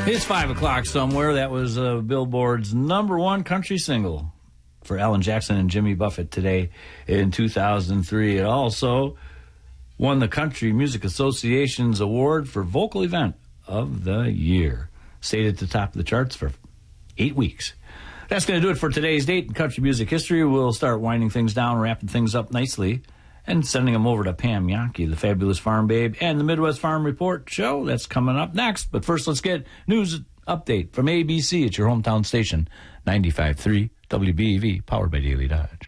It's 5 o'clock somewhere. That was Billboard's #1 country single for Alan Jackson and Jimmy Buffett today in 2003. It also won the Country Music Association's award for Vocal Event of the Year. Stayed at the top of the charts for 8 weeks. That's going to do it for today's date in country music history. We'll start winding things down, wrapping things up nicely, and sending them over to Pam Yankee, the Fabulous Farm Babe, and the Midwest Farm Report show. That's coming up next. But first, let's get news update from ABC at your hometown station, 95.3 WBEV, powered by Daily Dodge.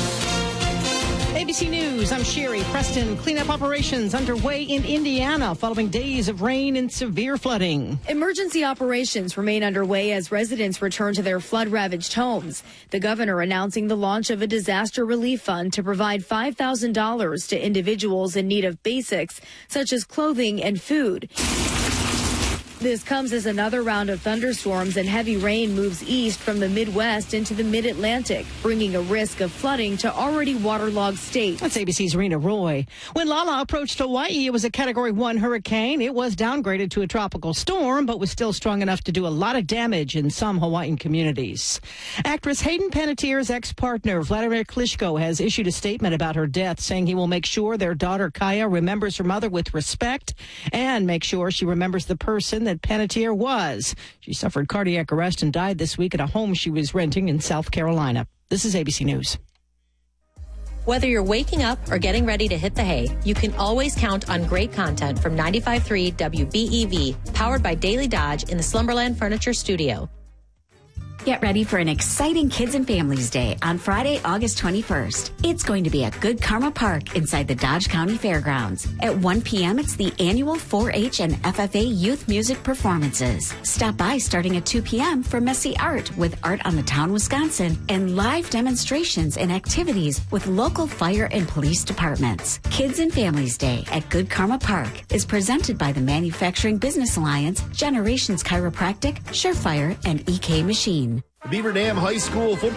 ABC News, I'm Sherry Preston. Cleanup operations underway in Indiana following days of rain and severe flooding. Emergency operations remain underway as residents return to their flood-ravaged homes. The governor announcing the launch of a disaster relief fund to provide $5,000 to individuals in need of basics such as clothing and food. This comes as another round of thunderstorms and heavy rain moves east from the Midwest into the mid-Atlantic, bringing a risk of flooding to already waterlogged states. That's ABC's Rena Roy. When Lala approached Hawaii, it was a Category 1 hurricane. It was downgraded to a tropical storm, but was still strong enough to do a lot of damage in some Hawaiian communities. Actress Hayden Panettiere's ex-partner, Vladimir Klitschko, has issued a statement about her death, saying he will make sure their daughter Kaya remembers her mother with respect and make sure she remembers the person that Panettiere was. She suffered cardiac arrest and died this week at a home she was renting in South Carolina. This is ABC News. Whether you're waking up or getting ready to hit the hay, you can always count on great content from 95.3 WBEV, powered by Daily Dodge in the Slumberland Furniture Studio. Get ready for an exciting Kids and Families Day on Friday, August 21st. It's going to be at Good Karma Park inside the Dodge County Fairgrounds. At 1 p.m., it's the annual 4-H and FFA youth music performances. Stop by starting at 2 p.m. for Messy Art with Art on the Town, Wisconsin, and live demonstrations and activities with local fire and police departments. Kids and Families Day at Good Karma Park is presented by the Manufacturing Business Alliance, Generations Chiropractic, Surefire, and EK Machine. Beaver Dam High School football